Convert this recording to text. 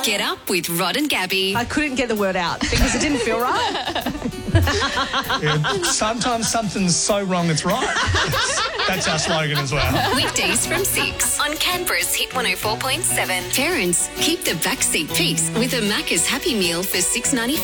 Get up with Rod and Gabby. I couldn't get the word out because it didn't feel right. Yeah, sometimes something's so wrong it's right. That's our slogan as well. Weekdays from 6 on Canberra's Hit 104.7. Parents, keep the backseat peace with a Macca's Happy Meal for $6.95.